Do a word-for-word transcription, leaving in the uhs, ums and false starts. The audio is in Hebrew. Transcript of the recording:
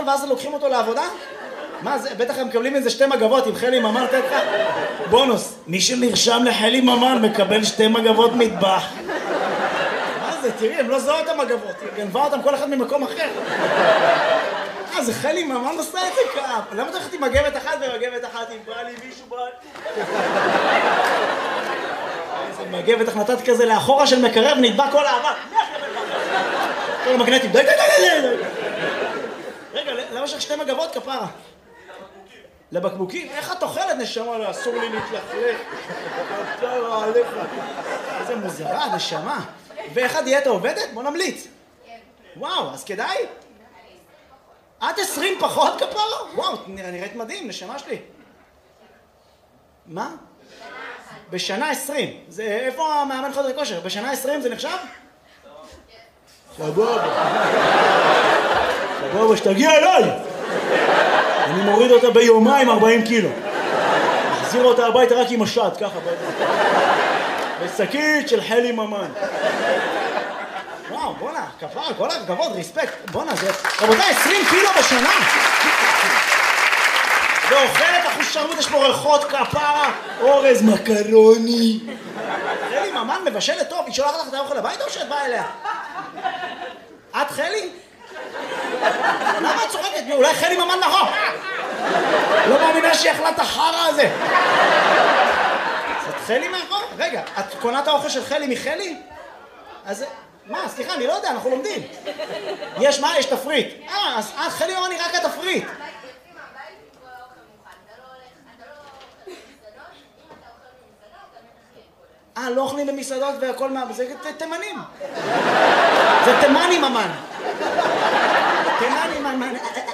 ואז לוקחים אותו לעבודה? מה זה, בטח הם מקבלים איזה שתי מגבות, עם חלי ממן תת לך בונוס. מי שנרשם לחלי ממן מקבל שתי מגבות מטבח. מה זה, תראי, הם לא זוהו את המגבות, היא גנבה אותם כל אחד ממקום אחר. אה, זה חלי ממן עושה את זה כאב. למה אתה הולכת עם מגבת אחת ומגבת אחת, אם בא לי מישהו בא... איזה מגבת, איך נתת כזה לאחורה של מקרב, נדבק כל האבק. כל המגנטים, די די די די די. רגע, למה יש לך שתי מגבות כפרה? לבקבוקים? איך את אוכלת נשמה? לא, אסור לי להתלכלך. כפרה עליך. איזה מוזרה, נשמה. ואיך הדיאטה עובדת? בוא נמליץ. וואו, אז כדאי? עד עשרים פחות כפרה? וואו, נראית מדהים, נשמה שלי. מה? בשנה עשרים. זה, איפה המאמן חדר כושר? בשנה עשרים זה נחשב? סבבה. סבבה, שתגיע אליי. אני מוריד אותה ביומיים ארבעים קילו. מחזיר אותה הביתה רק עם השד, ככה. בשקית של חלי ממן. וואו, בונה, כפרה, כל הכבוד, ריספקט. בונה, זה... רבותיי, עשרים קילו בשנה. ואוכלת אחושרמוט, יש פה ריחות כפרה, אורז מקרוני. חלי ממן מבשלת טוב, היא שולחת לך את האוכל הביתה או שאת באה אליה? את חלי? למה את צוחקת? אולי חלי ממן נכון? לא מאמינה שהיא אכלה את החרא הזה. את חלי מאחור? רגע, את קונה את האוכל של חלי מחלי? אז... מה? סליחה, אני לא יודע, אנחנו לומדים. יש מה? יש תפריט. אה, אז חלי ממן היא רק התפריט. אה, לא אוכלים במסעדות והכל מה... זה תימנים. זה תימני ממן. תימני ממן.